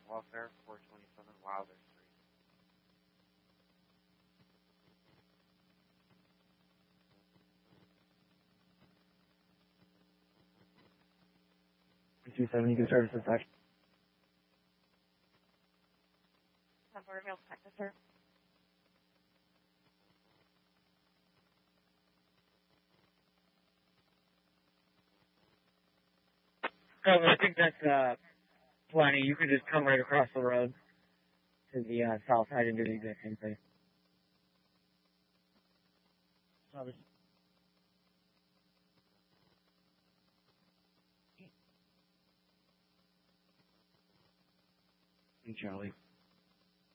Welfare, 427 Wilder Street. You can service this action. Border Hills, Texas, sir. I think that's plenty. You could just come right across the road to the south side and do the exact same thing. Hey, Charlie.